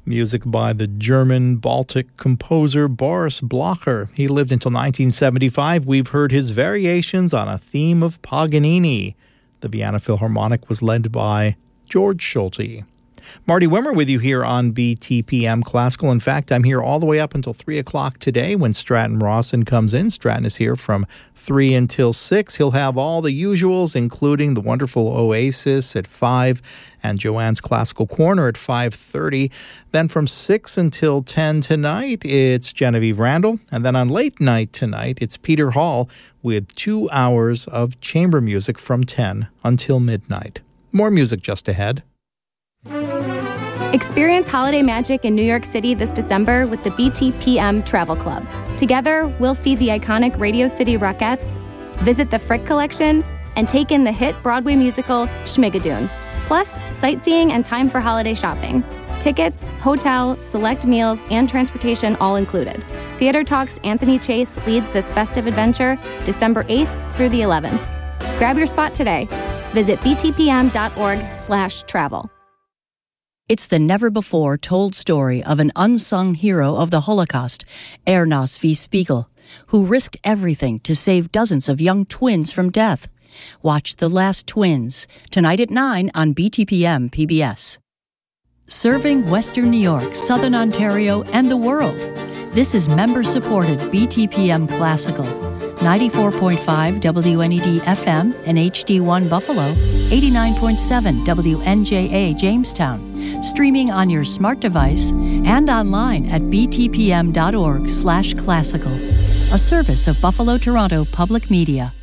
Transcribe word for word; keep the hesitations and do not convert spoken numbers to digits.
Music by the German Baltic composer Boris Blocher. He lived until nineteen seventy-five. We've heard his variations on a theme of Paganini. The Vienna Philharmonic was led by George Schulte. Marty Wimmer with you here on B T P M Classical. In fact, I'm here all the way up until three o'clock today when Stratton Rawson comes in. Stratton is here from three until six. He'll have all the usuals, including the wonderful Oasis at five and Joanne's Classical Corner at five thirty. Then from six until ten tonight, it's Genevieve Randall. And then on late night tonight, it's Peter Hall with two hours of chamber music from ten until midnight. More music just ahead. Experience holiday magic in New York City this December with the B T P M Travel Club. Together, we'll see the iconic Radio City Rockettes, visit the Frick Collection, and take in the hit Broadway musical Schmigadoon. Plus, sightseeing and time for holiday shopping. Tickets, hotel, select meals, and transportation all included. Theater Talk's Anthony Chase leads this festive adventure December eighth through the eleventh. Grab your spot today. Visit btpm.org slash travel. It's the never-before-told story of an unsung hero of the Holocaust, Ernst V. Spiegel, who risked everything to save dozens of young twins from death. Watch The Last Twins, tonight at nine on B T P M P B S. Serving Western New York, Southern Ontario, and the world. This is member-supported B T P M Classical. ninety-four point five W N E D F M and H D one Buffalo, eighty-nine point seven W N J A Jamestown, streaming on your smart device and online at btpm.org slash classical, a service of Buffalo Toronto Public Media.